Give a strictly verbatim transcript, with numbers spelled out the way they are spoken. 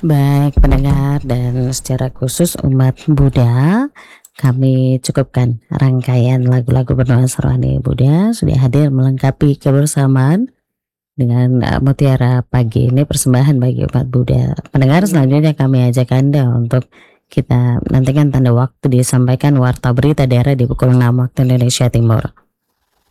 Baik pendengar dan secara khusus umat Buddha, kami cukupkan rangkaian lagu-lagu bernuansa rohani Buddha sudah hadir melengkapi kebersamaan dengan, eee, Mutiara Pagi ini persembahan bagi umat Buddha. Pendengar Iya. selanjutnya kami ajak Anda untuk kita nantikan tanda waktu disampaikan warta berita daerah di pukul enam waktu Indonesia Timur.